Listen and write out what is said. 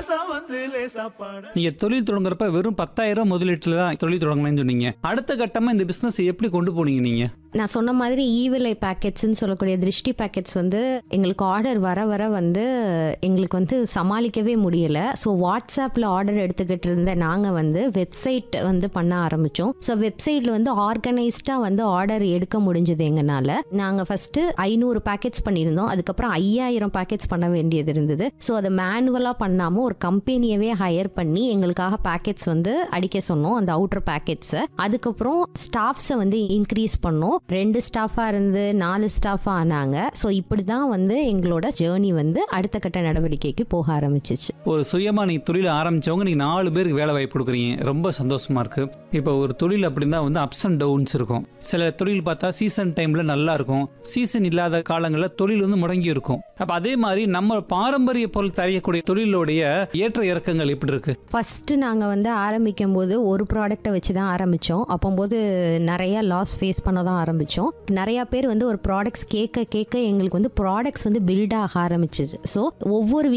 நீங்க தொழில் தொடங்குறப்ப வெறும் 10,000 முதலீட்டுல தான் தொழில் தொடங்கணும்னு சொன்னீங்க. அடுத்த கட்டமா இந்த பிசினஸ் எப்படி கொண்டு போனீங்க நீங்க? நான் சொன்ன மாதிரி ஈவிலை பேக்கெட்ஸ்ன்னு சொல்லக்கூடிய திருஷ்டி பேக்கெட்ஸ் வந்து எங்களுக்கு ஆர்டர் வர வர வந்து எங்களுக்கு வந்து சமாளிக்கவே முடியல. ஸோ வாட்ஸ்அப்பில் ஆர்டர் எடுத்துக்கிட்டு இருந்த நாங்கள் வந்து வெப்சைட் வந்து பண்ண ஆரம்பித்தோம். ஸோ வெப்சைட்டில் வந்து ஆர்கனைஸ்டாக வந்து ஆர்டர் எடுக்க முடிஞ்சது எங்களால். நாங்கள் ஃபஸ்ட்டு 500 பேக்கெட்ஸ் பண்ணியிருந்தோம். அதுக்கப்புறம் 5000 பேக்கெட்ஸ் பண்ண வேண்டியது இருந்தது. ஸோ அதை மேனுவலாக பண்ணாமல் ஒரு கம்பெனியவே ஹையர் பண்ணி எங்களுக்காக பேக்கெட்ஸ் வந்து அடிக்க சொன்னோம், அந்த அவுட்டர் பேக்கெட்ஸை. அதுக்கப்புறம் ஸ்டாஃப்ஸை வந்து இன்க்ரீஸ் பண்ணோம். 2 ஸ்டாஃபாக இருந்து 4 ஸ்டாஃபாக ஆனாங்க. ஸோ இப்படி தான் வந்து எங்களோட ஜேர்னி வந்து அடுத்த கட்ட நடவடிக்கைக்கு போக ஆரம்பிச்சிச்சு. ஒரு சுயமா நீங்க தொழில் ஆரம்பிச்சவங்க நீங்க 4 பேருக்கு வேலை வாய்ப்பு கொடுக்குறீங்க. ரொம்ப சந்தோஷமா இருக்கு. இப்போ ஒரு தொழில் அப்படின்னா வந்து அப்ஸ் அண்ட் டவுன்ஸ் இருக்கும். சில தொழில் பார்த்தா சீசன் டைம்ல நல்லா இருக்கும், சீசன் இல்லாத காலங்களில் தொழில் வந்து முடங்கி இருக்கும். அப்ப அதே மாதிரி நம்ம பாரம்பரிய பொருள் தரையக்கூடிய தொழிலுடைய ஏற்ற இறக்கங்கள் எப்படி இருக்கு? ஃபர்ஸ்ட் நாங்கள் வந்து ஆரம்பிக்கும் போது ஒரு ப்ராடக்டை வச்சு தான் ஆரம்பித்தோம். அப்போது நிறைய லாஸ் ஃபேஸ் பண்ண தான் ஆரம்பித்தோம். நிறையா பேர் வந்து ஒரு ப்ராடக்ட்ஸ் கேட்க எங்களுக்கு வந்து ப்ராடக்ட்ஸ் வந்து பில்ட் ஆக ஆரம்பிச்சிது. ஸோ ஒவ்வொரு